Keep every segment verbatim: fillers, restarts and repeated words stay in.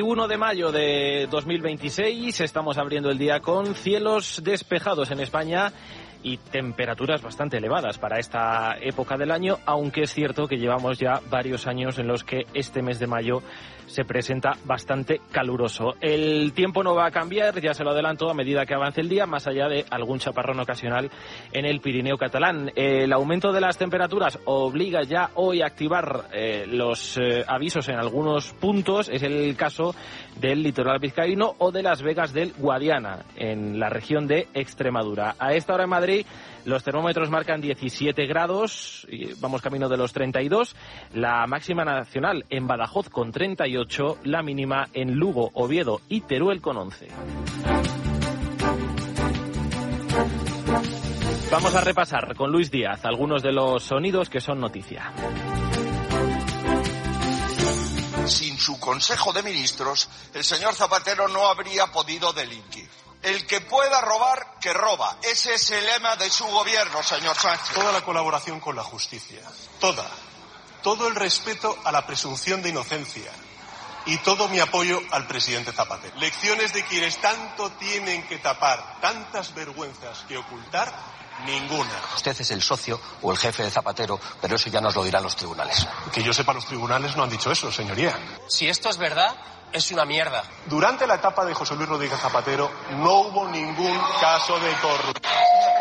uno de mayo de dos mil veintiséis, estamos abriendo el día con cielos despejados en España y temperaturas bastante elevadas para esta época del año, aunque es cierto que llevamos ya varios años en los que este mes de mayo se presenta bastante caluroso. El tiempo no va a cambiar, ya se lo adelanto, a medida que avance el día, más allá de algún chaparrón ocasional en el Pirineo catalán. El aumento de las temperaturas obliga ya hoy a activar eh, los eh, avisos en algunos puntos. Es el caso del litoral vizcaíno o de las Vegas del Guadiana, en la región de Extremadura. A esta hora en Madrid los termómetros marcan diecisiete grados, y vamos camino de los treinta y dos, la máxima nacional en Badajoz con treinta y ocho, la mínima en Lugo, Oviedo y Teruel con once. Vamos a repasar con Luis Díaz algunos de los sonidos que son noticia. Sin su Consejo de Ministros, el señor Zapatero no habría podido delinquir. El que pueda robar, que roba. Ese es el lema de su gobierno, señor Sánchez. Toda la colaboración con la justicia, toda, todo el respeto a la presunción de inocencia y todo mi apoyo al presidente Zapatero. Lecciones de quienes tanto tienen que tapar, tantas vergüenzas que ocultar, ninguna. Usted es el socio o el jefe de Zapatero, pero eso ya nos lo dirán los tribunales. Que yo sepa, los tribunales no han dicho eso, señoría. Si esto es verdad, es una mierda. Durante la etapa de José Luis Rodríguez Zapatero no hubo ningún caso de corrupción.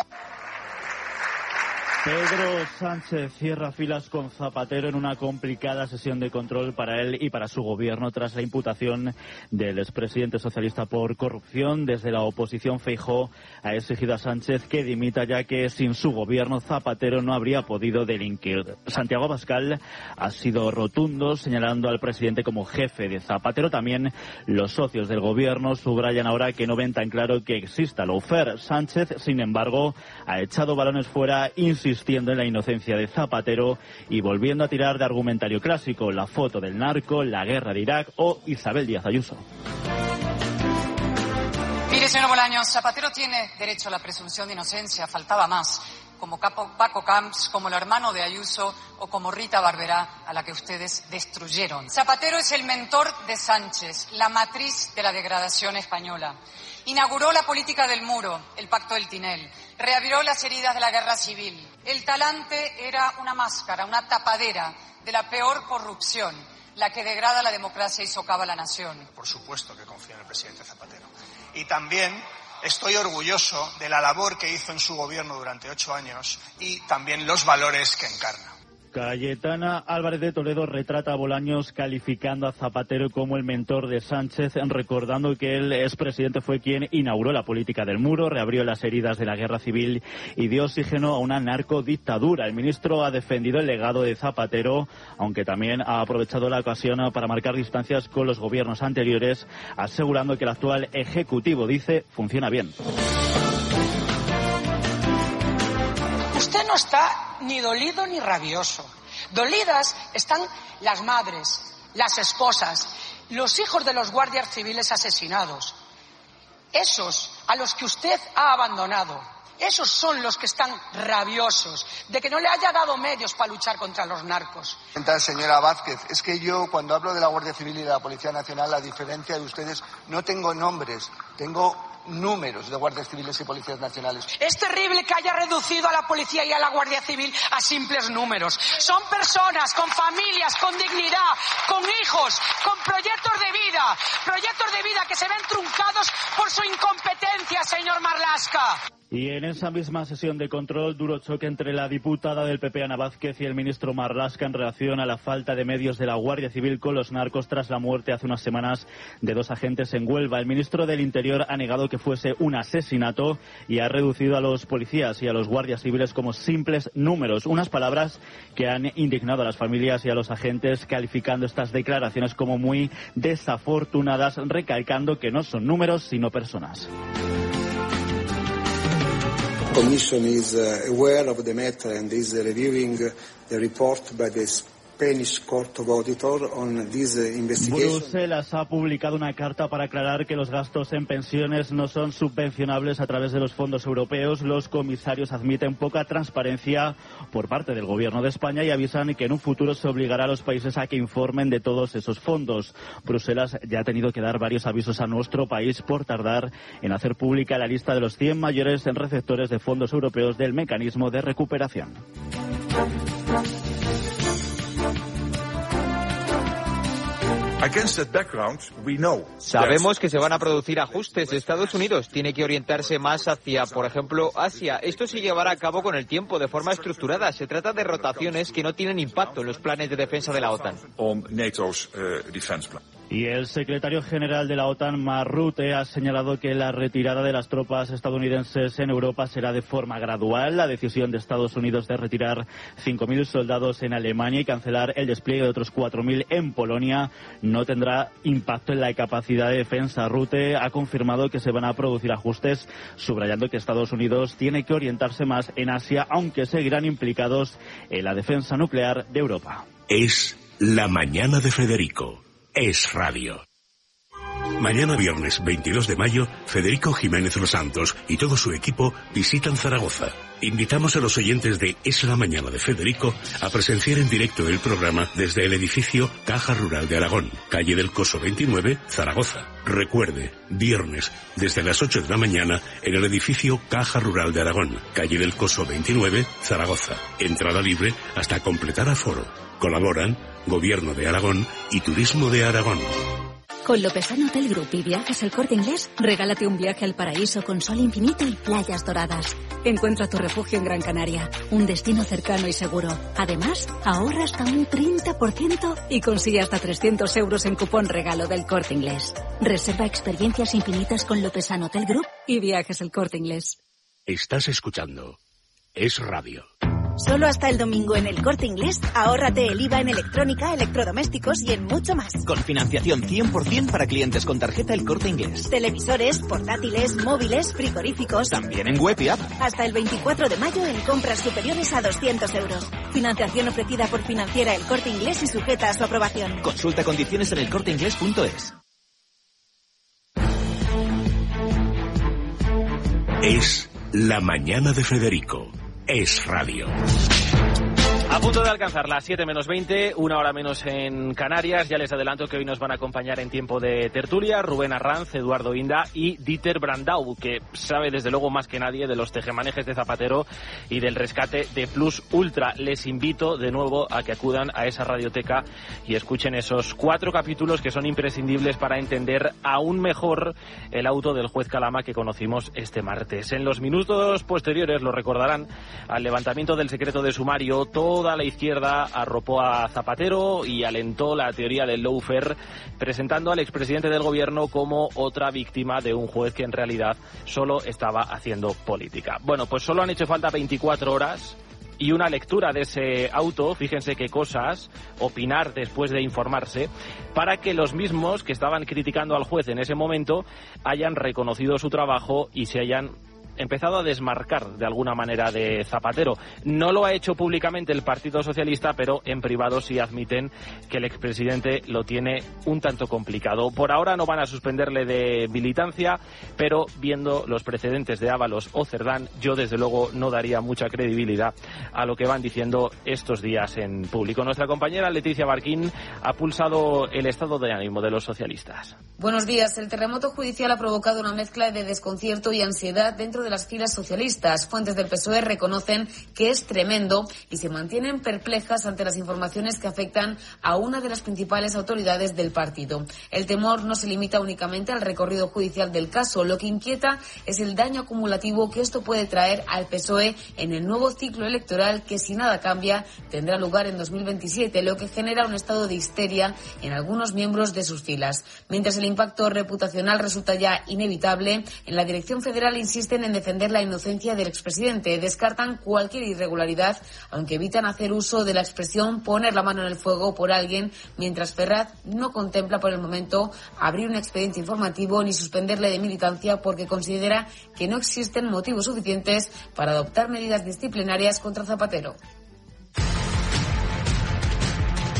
Pedro Sánchez cierra filas con Zapatero en una complicada sesión de control para él y para su gobierno tras la imputación del expresidente socialista por corrupción. Desde la oposición, Feijóo ha exigido a Sánchez que dimita, ya que sin su gobierno Zapatero no habría podido delinquir. Santiago Abascal ha sido rotundo, señalando al presidente como jefe de Zapatero. También los socios del gobierno subrayan ahora que no ven tan claro que exista lawfare. Sánchez, sin embargo, ha echado balones fuera, insistiendo insistiendo en la inocencia de Zapatero y volviendo a tirar de argumentario clásico: la foto del narco, la guerra de Irak o Isabel Díaz Ayuso. Mire, señor Bolaños, Zapatero tiene derecho a la presunción de inocencia, faltaba más, como Paco Camps, como el hermano de Ayuso o como Rita Barberá, a la que ustedes destruyeron. Zapatero es el mentor de Sánchez, la matriz de la degradación española. Inauguró la política del muro, el pacto del Tinel, reabrió las heridas de la guerra civil. El talante era una máscara, una tapadera de la peor corrupción, la que degrada la democracia y socava la nación. Por supuesto que confío en el presidente Zapatero. Y también estoy orgulloso de la labor que hizo en su gobierno durante ocho años y también los valores que encarna. Cayetana Álvarez de Toledo retrata a Bolaños calificando a Zapatero como el mentor de Sánchez, recordando que el expresidente fue quien inauguró la política del muro, reabrió las heridas de la guerra civil y dio oxígeno a una narcodictadura. El ministro ha defendido el legado de Zapatero, aunque también ha aprovechado la ocasión para marcar distancias con los gobiernos anteriores, asegurando que el actual ejecutivo, dice, funciona bien. Usted no está ni dolido ni rabioso. Dolidas están las madres, las esposas, los hijos de los guardias civiles asesinados. Esos a los que usted ha abandonado, esos son los que están rabiosos de que no le haya dado medios para luchar contra los narcos. Señora Vázquez, es que yo cuando hablo de la Guardia Civil y de la Policía Nacional, a diferencia de ustedes, no tengo nombres, tengo números de guardias civiles y policías nacionales. Es terrible que haya reducido a la policía y a la Guardia Civil a simples números. Son personas con familias, con dignidad, con hijos, con proyectos de vida, proyectos de vida que se ven truncados por su incompetencia, señor Marlaska. Y en esa misma sesión de control, duro choque entre la diputada del P P, Ana Vázquez, y el ministro Marlaska en relación a la falta de medios de la Guardia Civil con los narcos tras la muerte hace unas semanas de dos agentes en Huelva. El ministro del Interior ha negado que fuese un asesinato y ha reducido a los policías y a los guardias civiles como simples números. Unas palabras que han indignado a las familias y a los agentes, calificando estas declaraciones como muy desafortunadas, recalcando que no son números sino personas. Commission is uh, aware of the matter and is reviewing the report by the Bruselas ha publicado una carta para aclarar que los gastos en pensiones no son subvencionables a través de los fondos europeos. Los comisarios admiten poca transparencia por parte del Gobierno de España y avisan que en un futuro se obligará a los países a que informen de todos esos fondos. Bruselas ya ha tenido que dar varios avisos a nuestro país por tardar en hacer pública la lista de los cien mayores receptores de fondos europeos del mecanismo de recuperación. Sabemos que se van a producir ajustes. Estados Unidos tiene que orientarse más hacia, por ejemplo, Asia. Esto se llevará a cabo con el tiempo, de forma estructurada. Se trata de rotaciones que no tienen impacto en los planes de defensa de la OTAN. Y el secretario general de la OTAN, Mark Rutte, ha señalado que la retirada de las tropas estadounidenses en Europa será de forma gradual. La decisión de Estados Unidos de retirar cinco mil soldados en Alemania y cancelar el despliegue de otros cuatro mil en Polonia no tendrá impacto en la capacidad de defensa. Rutte ha confirmado que se van a producir ajustes, subrayando que Estados Unidos tiene que orientarse más en Asia, aunque seguirán implicados en la defensa nuclear de Europa. Es la mañana de Federico. Es Radio. Mañana viernes veintidós de mayo, Federico Jiménez Los Santos y todo su equipo visitan Zaragoza. Invitamos a los oyentes de Es la Mañana de Federico a presenciar en directo el programa desde el edificio Caja Rural de Aragón, calle del Coso veintinueve, Zaragoza. Recuerde, viernes desde las ocho de la mañana en el edificio Caja Rural de Aragón, calle del Coso veintinueve, Zaragoza. Entrada libre hasta completar aforo. Colaboran Gobierno de Aragón y Turismo de Aragón. Con Lopesano Hotel Group y Viajes El Corte Inglés, regálate un viaje al paraíso con sol infinito y playas doradas. Encuentra tu refugio en Gran Canaria, un destino cercano y seguro. Además, ahorra hasta un treinta por ciento y consigue hasta trescientos euros en cupón regalo del Corte Inglés. Reserva experiencias infinitas con Lopesano Hotel Group y Viajes El Corte Inglés. Estás escuchando Es Radio. Solo hasta el domingo en El Corte Inglés, ahórrate el I V A en electrónica, electrodomésticos y en mucho más. Con financiación cien por ciento para clientes con tarjeta El Corte Inglés. Televisores, portátiles, móviles, frigoríficos. También en web y app. Hasta el veinticuatro de mayo en compras superiores a doscientos euros. Financiación ofrecida por Financiera El Corte Inglés y sujeta a su aprobación. Consulta condiciones en elcorteinglés punto es. Es la mañana de Federico. Es Radio. A punto de alcanzar las siete menos veinte, una hora menos en Canarias. Ya les adelanto que hoy nos van a acompañar en tiempo de tertulia Rubén Arranz, Eduardo Inda y Dieter Brandau, que sabe desde luego más que nadie de los tejemanejes de Zapatero y del rescate de Plus Ultra. Les invito de nuevo a que acudan a esa radioteca y escuchen esos cuatro capítulos que son imprescindibles para entender aún mejor el auto del juez Calama que conocimos este martes. En los minutos posteriores, lo recordarán, al levantamiento del secreto de sumario, todo Toda la izquierda arropó a Zapatero y alentó la teoría del lawfare, presentando al expresidente del gobierno como otra víctima de un juez que en realidad solo estaba haciendo política. Bueno, pues solo han hecho falta veinticuatro horas y una lectura de ese auto, fíjense qué cosas, opinar después de informarse, para que los mismos que estaban criticando al juez en ese momento hayan reconocido su trabajo y se hayan empezado a desmarcar de alguna manera de Zapatero. No lo ha hecho públicamente el Partido Socialista, pero en privado sí admiten que el expresidente lo tiene un tanto complicado. Por ahora no van a suspenderle de militancia, pero viendo los precedentes de Ábalos o Cerdán, yo desde luego no daría mucha credibilidad a lo que van diciendo estos días en público. Nuestra compañera Leticia Barquín ha pulsado el estado de ánimo de los socialistas. Buenos días. El terremoto judicial ha provocado una mezcla de desconcierto y ansiedad dentro de las filas socialistas. Fuentes del P S O E reconocen que es tremendo y se mantienen perplejas ante las informaciones que afectan a una de las principales autoridades del partido. El temor no se limita únicamente al recorrido judicial del caso. Lo que inquieta es el daño acumulativo que esto puede traer al P S O E en el nuevo ciclo electoral que, si nada cambia, tendrá lugar en dos mil veintisiete, lo que genera un estado de histeria en algunos miembros de sus filas. Mientras el impacto reputacional resulta ya inevitable, en la dirección federal insisten en defender la inocencia del expresidente. Descartan cualquier irregularidad, aunque evitan hacer uso de la expresión poner la mano en el fuego por alguien, mientras Ferraz no contempla por el momento abrir un expediente informativo ni suspenderle de militancia porque considera que no existen motivos suficientes para adoptar medidas disciplinarias contra Zapatero.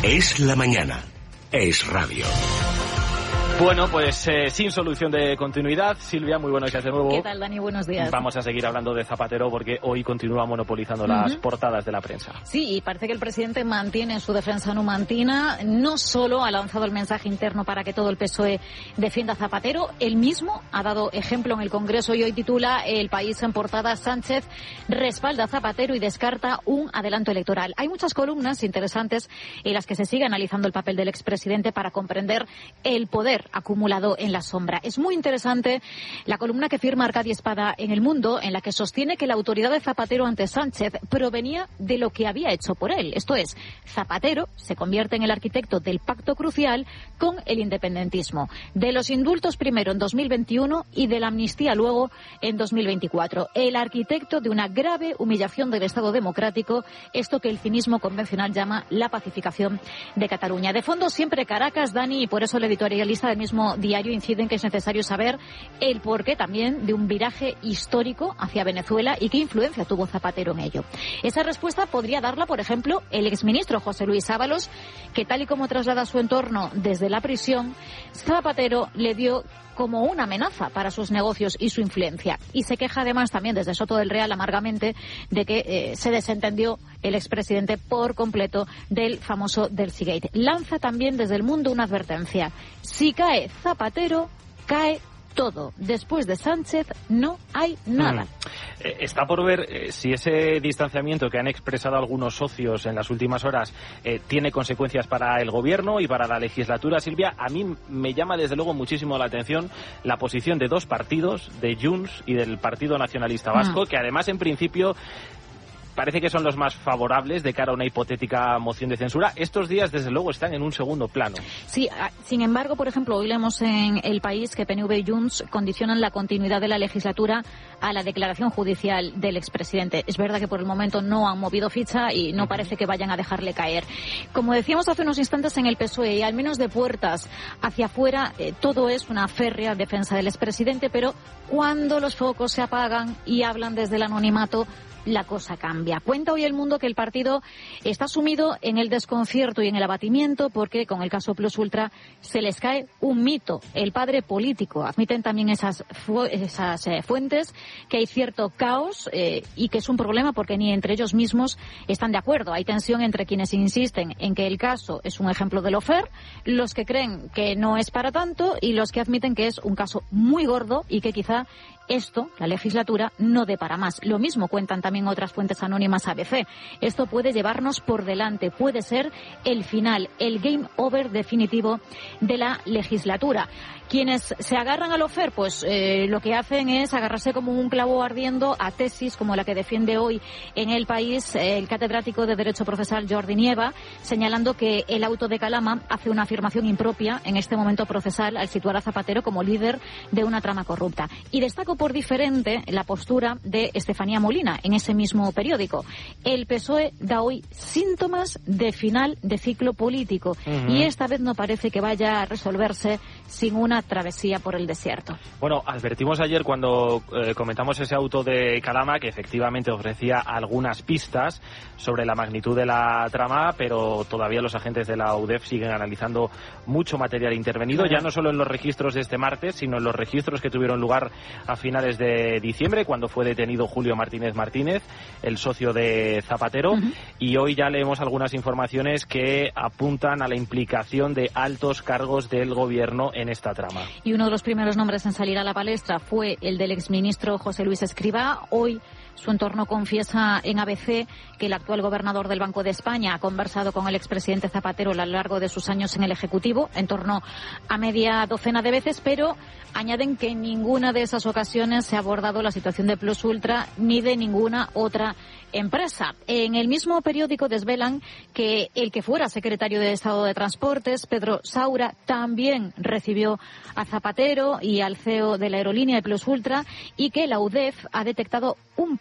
Es la mañana. Es radio. Bueno, pues eh, sin solución de continuidad. Silvia, muy buenos días de nuevo. ¿Qué tal, Dani? Buenos días. Vamos a seguir hablando de Zapatero porque hoy continúa monopolizando uh-huh. las portadas de la prensa. Sí, y parece que el presidente mantiene su defensa numantina. No solo ha lanzado el mensaje interno para que todo el P S O E defienda a Zapatero, él mismo ha dado ejemplo en el Congreso y hoy titula El País en portada: Sánchez respalda a Zapatero y descarta un adelanto electoral. Hay muchas columnas interesantes en las que se sigue analizando el papel del expresidente para comprender el poder acumulado en la sombra. Es muy interesante la columna que firma Arcadia Espada en El Mundo, en la que sostiene que la autoridad de Zapatero ante Sánchez provenía de lo que había hecho por él. Esto es, Zapatero se convierte en el arquitecto del pacto crucial con el independentismo. De los indultos primero en dos mil veintiuno y de la amnistía luego en dos mil veinticuatro. El arquitecto de una grave humillación del Estado democrático, esto que el cinismo convencional llama la pacificación de Cataluña. De fondo siempre Caracas, Dani, y por eso el editorialista del mismo diario incide en que es necesario saber el porqué también de un viraje histórico hacia Venezuela y qué influencia tuvo Zapatero en ello. Esa respuesta podría darla, por ejemplo, el exministro José Luis Ábalos, que tal y como traslada su entorno desde la prisión, Zapatero le dio como una amenaza para sus negocios y su influencia. Y se queja además también desde Soto del Real amargamente de que eh, se desentendió el expresidente por completo del famoso Delcigate. Lanza también desde El Mundo una advertencia. Si cae Zapatero, cae todo. Después de Sánchez no hay nada. Mm. Eh, está por ver eh, si ese distanciamiento que han expresado algunos socios en las últimas horas eh, tiene consecuencias para el gobierno y para la legislatura. Silvia, a mí me llama desde luego muchísimo la atención la posición de dos partidos, de Junts y del Partido Nacionalista Vasco, mm. que además en principio parece que son los más favorables de cara a una hipotética moción de censura. Estos días, desde luego, están en un segundo plano. Sí, sin embargo, por ejemplo, hoy leemos en El País que P N V y Junts condicionan la continuidad de la legislatura a la declaración judicial del expresidente. Es verdad que por el momento no han movido ficha y no parece que vayan a dejarle caer. Como decíamos hace unos instantes en el P S O E, y al menos de puertas hacia afuera, eh, todo es una férrea defensa del expresidente, pero cuando los focos se apagan y hablan desde el anonimato, la cosa cambia. Cuenta hoy El Mundo que el partido está sumido en el desconcierto y en el abatimiento porque con el caso Plus Ultra se les cae un mito, el padre político. Admiten también esas, fu esas eh, fuentes que hay cierto caos eh, y que es un problema porque ni entre ellos mismos están de acuerdo. Hay tensión entre quienes insisten en que el caso es un ejemplo de lofer, los que creen que no es para tanto y los que admiten que es un caso muy gordo y que quizá esto, la legislatura, no dé para más. Lo mismo cuentan también otras fuentes anónimas A B C. Esto puede llevarnos por delante, puede ser el final, el game over definitivo de la legislatura. Quienes se agarran al lofer, pues eh, lo que hacen es agarrarse como un clavo ardiendo a tesis como la que defiende hoy en El País eh, el catedrático de Derecho Procesal Jordi Nieva, señalando que el auto de Calama hace una afirmación impropia en este momento procesal al situar a Zapatero como líder de una trama corrupta. Y destaco por diferente la postura de Estefanía Molina en ese mismo periódico. El P S O E da hoy síntomas de final de ciclo político uh-huh. y esta vez no parece que vaya a resolverse sin una travesía por el desierto. Bueno, advertimos ayer cuando eh, comentamos ese auto de Calama que efectivamente ofrecía algunas pistas sobre la magnitud de la trama, pero todavía los agentes de la U D E F siguen analizando mucho material intervenido, claro. ya no solo en los registros de este martes, sino en los registros que tuvieron lugar a finales de diciembre, cuando fue detenido Julio Martínez Martínez, el socio de Zapatero, uh-huh. y hoy ya leemos algunas informaciones que apuntan a la implicación de altos cargos del gobierno en esta trama. Y uno de los primeros nombres en salir a la palestra fue el del exministro José Luis Escrivá. Hoy su entorno confiesa en A B C que el actual gobernador del Banco de España ha conversado con el expresidente Zapatero a lo largo de sus años en el Ejecutivo, en torno a media docena de veces, pero añaden que en ninguna de esas ocasiones se ha abordado la situación de Plus Ultra ni de ninguna otra empresa. En el mismo periódico desvelan que el que fuera secretario de Estado de Transportes, Pedro Saura, también recibió a Zapatero y al C E O de la aerolínea de Plus Ultra y que la U D E F ha detectado un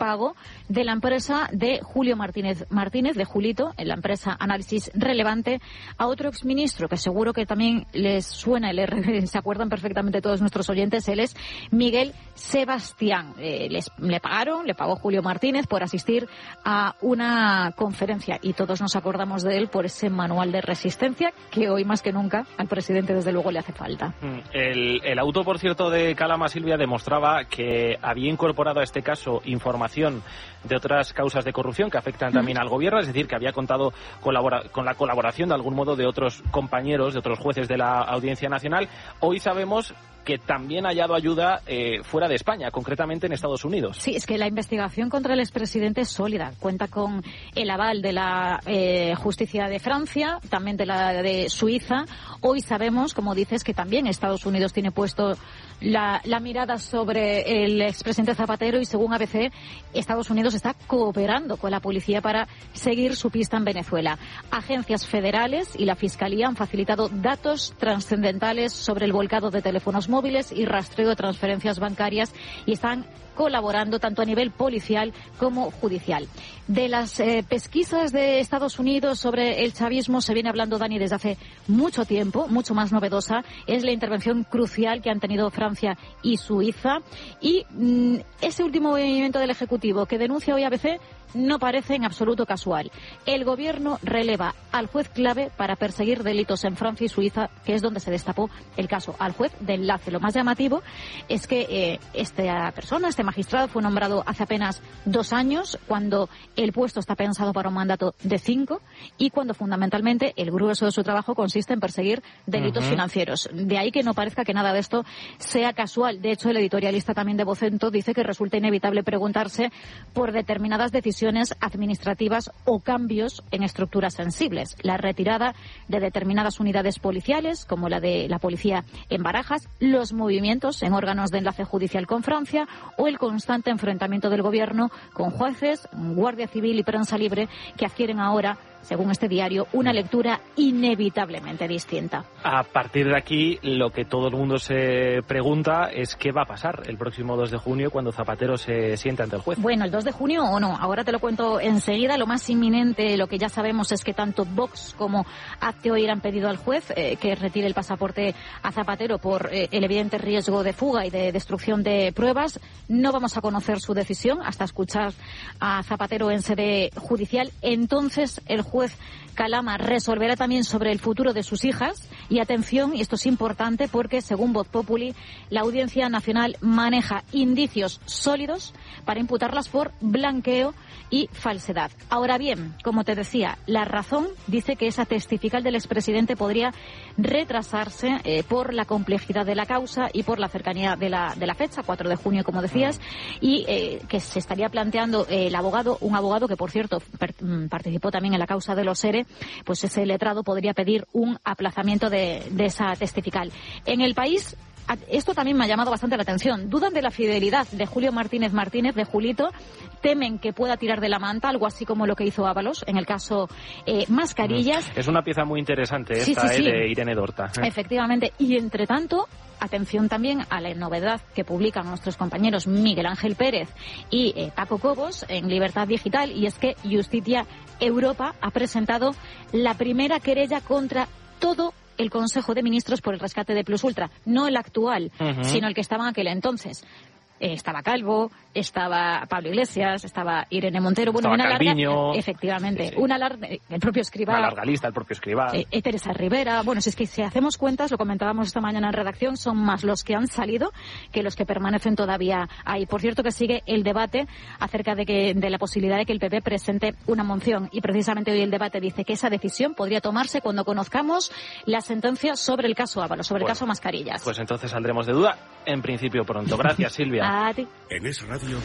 pago de la empresa de Julio Martínez Martínez, de Julito, en la empresa Análisis Relevante, a otro exministro que seguro que también les suena, les, se acuerdan perfectamente todos nuestros oyentes, él es Miguel Sebastián. Eh, les, le pagaron, le pagó Julio Martínez por asistir a una conferencia y todos nos acordamos de él por ese manual de resistencia que hoy más que nunca al presidente desde luego le hace falta. El, el auto, por cierto, de Calama, Silvia, demostraba que había incorporado a este caso información de otras causas de corrupción que afectan también al gobierno, es decir, que había contado colabora- con la colaboración de algún modo de otros compañeros, de otros jueces de la Audiencia Nacional. Hoy sabemos que también ha hallado ayuda eh, fuera de España, concretamente en Estados Unidos. Sí, es que la investigación contra el expresidente es sólida. Cuenta con el aval de la eh, justicia de Francia, también de la de Suiza. Hoy sabemos, como dices, que también Estados Unidos tiene puesto la, la mirada sobre el expresidente Zapatero y, según A B C, Estados Unidos está cooperando con la policía para seguir su pista en Venezuela. Agencias federales y la Fiscalía han facilitado datos trascendentales sobre el volcado de teléfonos móviles y rastreo de transferencias bancarias y están colaborando tanto a nivel policial como judicial. De las eh, pesquisas de Estados Unidos sobre el chavismo se viene hablando, Dani, desde hace mucho tiempo. Mucho más novedosa es la intervención crucial que han tenido Francia y Suiza, y mmm, ese último movimiento del Ejecutivo que denuncia hoy A B C no parece en absoluto casual. El gobierno releva al juez clave para perseguir delitos en Francia y Suiza, que es donde se destapó el caso, al juez de enlace. Lo más llamativo es que eh, esta persona, este magistrado, fue nombrado hace apenas dos años, cuando el puesto está pensado para un mandato de cinco y cuando fundamentalmente el grueso de su trabajo consiste en perseguir delitos uh-huh. financieros. De ahí que no parezca que nada de esto sea casual. De hecho, el editorialista también de Vocento dice que resulta inevitable preguntarse por determinadas decisiones administrativas o cambios en estructuras sensibles. La retirada de determinadas unidades policiales, como la de la policía en Barajas, los movimientos en órganos de enlace judicial con Francia o el constante enfrentamiento del gobierno con jueces, Guardia Civil y prensa libre, que adquieren ahora, según este diario, una lectura inevitablemente distinta. A partir de aquí, lo que todo el mundo se pregunta es qué va a pasar el próximo dos de junio cuando Zapatero se siente ante el juez. Bueno, el dos de junio o no, ahora te lo cuento enseguida. Lo más inminente, lo que ya sabemos, es que tanto Vox como Hazte Oír han pedido al juez eh, que retire el pasaporte a Zapatero por eh, el evidente riesgo de fuga y de destrucción de pruebas. No vamos a conocer su decisión hasta escuchar a Zapatero en sede judicial. Entonces, el juez juez Calama resolverá también sobre el futuro de sus hijas. Y atención, y esto es importante porque, según Voz Populi, la Audiencia Nacional maneja indicios sólidos para imputarlas por blanqueo y falsedad. Ahora bien, como te decía, la razón dice que esa testifical del expresidente podría retrasarse eh, por la complejidad de la causa y por la cercanía de la, de la fecha, cuatro de junio, como decías, y eh, que se estaría planteando eh, el abogado, un abogado que, por cierto, per, participó también en la causa de los ERE, pues ese letrado podría pedir un aplazamiento de, de esa testifical. En el país, esto también me ha llamado bastante la atención. Dudan de la fidelidad de Julio Martínez Martínez, de Julito. Temen que pueda tirar de la manta, algo así como lo que hizo Ábalos en el caso eh, Mascarillas. Es una pieza muy interesante esta, sí, sí, sí. Eh, de Irene Dorta. ¿eh? Efectivamente. Y entre tanto, atención también a la novedad que publican nuestros compañeros Miguel Ángel Pérez y eh, Paco Cobos en Libertad Digital, y es que Justicia Europa ha presentado la primera querella contra todo el Consejo de Ministros por el rescate de Plus Ultra, no el actual, uh-huh. sino el que estaba en aquel entonces. Eh, estaba Calvo, estaba Pablo Iglesias, estaba Irene Montero, bueno, estaba una Calviño, larga, efectivamente, sí, sí. una larga, el propio Escrivá, una larga lista, el propio Escrivá, eh, Teresa Rivera. Bueno, si es que si hacemos cuentas, lo comentábamos esta mañana en redacción, son más los que han salido que los que permanecen todavía ahí. Por cierto, que sigue el debate acerca de que de la posibilidad de que el P P presente una moción, y precisamente hoy el debate dice que esa decisión podría tomarse cuando conozcamos la sentencia sobre el caso Ábalos, sobre bueno, el caso Mascarillas. Pues entonces saldremos de duda, en principio pronto. Gracias, Silvia. A ti. En Es Radio.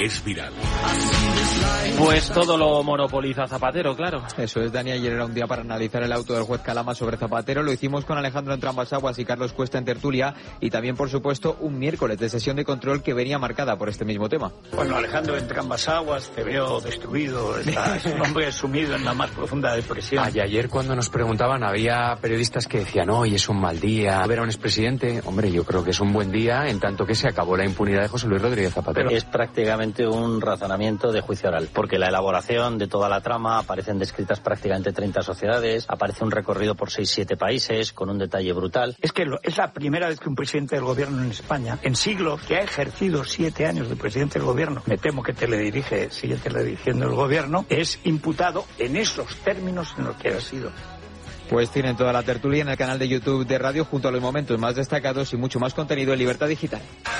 es viral. Pues todo lo monopoliza Zapatero, claro. Eso es, Dani. Ayer era un día para analizar el auto del juez Calama sobre Zapatero. Lo hicimos con Alejandro Entrambas-Aguas y Carlos Cuesta en tertulia. Y también, por supuesto, un miércoles de sesión de control que venía marcada por este mismo tema. Bueno, Alejandro Entrambas-Aguas, te veo destruido. Estás un hombre sumido en la más profunda depresión. Ay, ayer cuando nos preguntaban, había periodistas que decían, hoy es un mal día ver a un expresidente. Hombre, yo creo que es un buen día en tanto que se acabó la impunidad de José Luis Rodríguez Zapatero. Es prácticamente un razonamiento de juicio oral, porque la elaboración de toda la trama aparecen descritas prácticamente treinta sociedades, aparece un recorrido por seis siete países con un detalle brutal. Es que lo, es la primera vez que un presidente del gobierno en España, en siglos, que ha ejercido siete años de presidente del gobierno, me temo que teledirige, sigue teledirigiendo el gobierno, es imputado en esos términos en los que ha sido. Pues tienen toda la tertulia en el canal de YouTube de Radio junto a los momentos más destacados y mucho más contenido en Libertad Digital.